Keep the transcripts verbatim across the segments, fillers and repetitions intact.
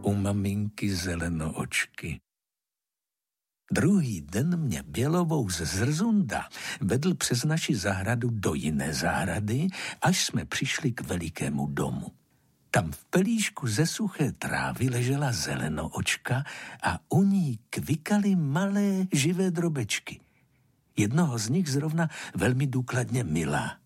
u maminky Zelenoočky. Druhý den mě bělovous z Zrzunda vedl přes naši zahradu do jiné zahrady, až jsme přišli k velikému domu. Tam v pelíšku ze suché trávy ležela Zelenoočka a u ní kvikaly malé živé drobečky. Jednoho z nich zrovna velmi důkladně milá.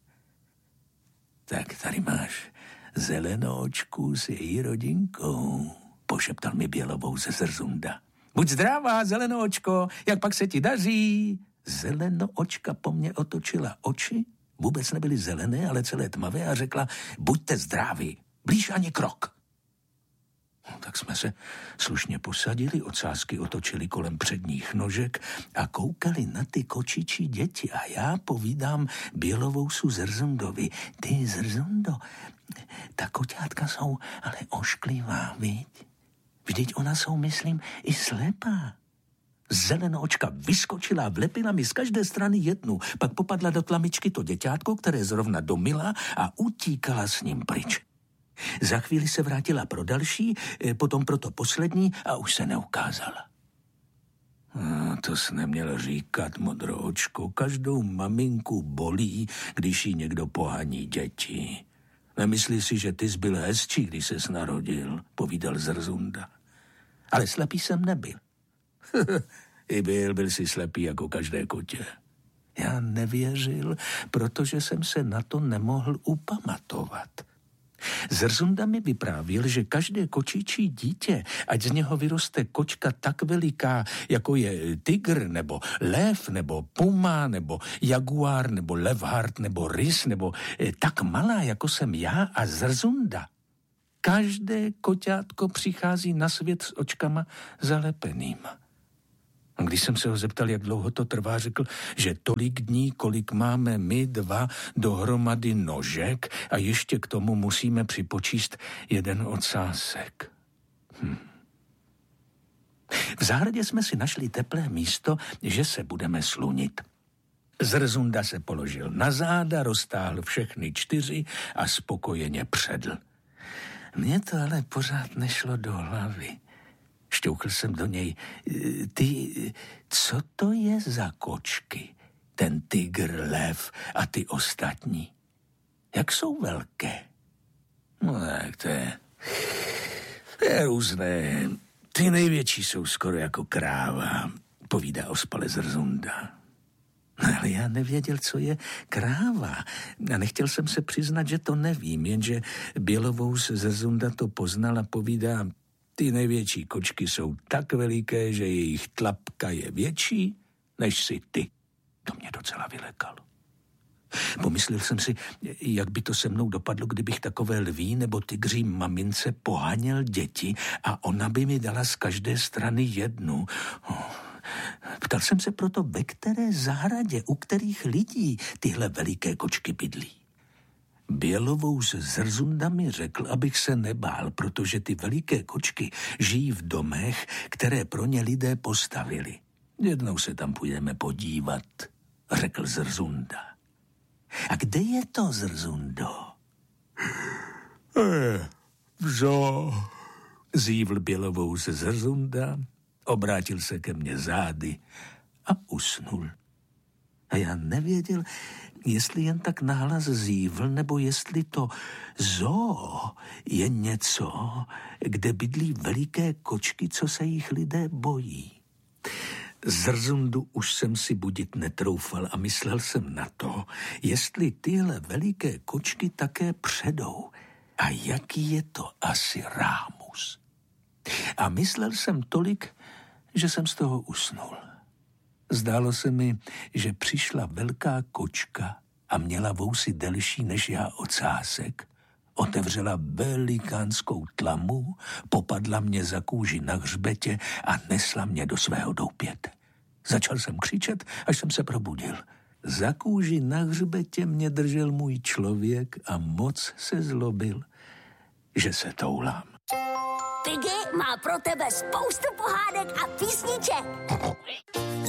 Tak tady máš Zelenoočku s její rodinkou, pošeptal mi bělovous ze Zrzunda. Buď zdravá, Zelenoočko, jak pak se ti daří? Zelenoočka po mně otočila oči, vůbec nebyly zelené, ale celé tmavé a řekla, buďte zdraví, blíž ani krok. No, tak jsme se slušně posadili, ocásky otočili kolem předních nožek a koukali na ty kočičí děti a já povídám bělovousu Zrzundovi. Ty, Zrzundo, ta koťátka jsou ale ošklivá, viď? Vždyť ona jsou, myslím, i slepá. Zelenoočka vyskočila a vlepila mi z každé strany jednu, pak popadla do tlamičky to děťátko, které zrovna domila a utíkala s ním pryč. Za chvíli se vrátila pro další, potom pro to poslední a už se neukázala. No, to jsi neměl říkat, modroočko, každou maminku bolí, když jí někdo pohaní děti. Nemyslí si, že ty jsi byl hezčí, když ses narodil, povídal Zrzunda. Ale slepý jsem nebyl. I byl, byl jsi slepý jako každé kotě. Já nevěřil, protože jsem se na to nemohl upamatovat. Zrzunda mi vyprávěl, že každé kočičí dítě, ať z něho vyroste kočka tak veliká, jako je tygr, nebo lev, nebo puma, nebo jaguár, nebo levhart, nebo rys, nebo eh, tak malá, jako jsem já a Zrzunda. Každé koťátko přichází na svět s očkama zalepenýma. A když jsem se ho zeptal, jak dlouho to trvá, řekl, že tolik dní, kolik máme my dva dohromady nožek a ještě k tomu musíme připočíst jeden ocásek. Hm. V zahradě jsme si našli teplé místo, že se budeme slunit. Zrzunda se položil na záda, roztáhl všechny čtyři a spokojeně předl. Mně to ale pořád nešlo do hlavy. Šťouchl jsem do něj. Ty, co to je za kočky? Ten tygr, lev a ty ostatní. Jak jsou velké? No tak to je, to je různé. Ty největší jsou skoro jako kráva, povídá ospale Zrzunda. Ale já nevěděl, co je kráva a nechtěl jsem se přiznat, že to nevím, jenže bělovous Zrzunda to poznal a povídá, ty největší kočky jsou tak veliké, že jejich tlapka je větší, než si ty. To mě docela vylekalo. Pomyslel jsem si, jak by to se mnou dopadlo, kdybych takové lví nebo tygří mamince poháněl děti a ona by mi dala z každé strany jednu. Ptal jsem se proto, ve které zahradě, u kterých lidí tyhle veliké kočky bydlí. Bělovous Zrzunda mi řekl, abych se nebál, protože ty veliké kočky žijí v domech, které pro ně lidé postavili. Jednou se tam půjdeme podívat, řekl Zrzunda. A kde je to, Zrzundo? Eh, vžo, zívl bělovous Zrzunda, obrátil se ke mně zády a usnul. A já nevěděl, jestli jen tak nahlas zívl, nebo jestli to zoo je něco, kde bydlí veliké kočky, co se jich lidé bojí. Zrzundu už jsem si budit netroufal a myslel jsem na to, jestli tyhle veliké kočky také předou a jaký je to asi rámus. A myslel jsem tolik, že jsem z toho usnul. Zdálo se mi, že přišla velká kočka a měla vousy delší než já ocásek, otevřela velikánskou tlamu, popadla mě za kůži na hřbetě a nesla mě do svého doupěte. Začal jsem křičet, až jsem se probudil. Za kůži na hřbetě mě držel můj člověk a moc se zlobil, že se toulám. Piggy má pro tebe spoustu pohádek a písniček.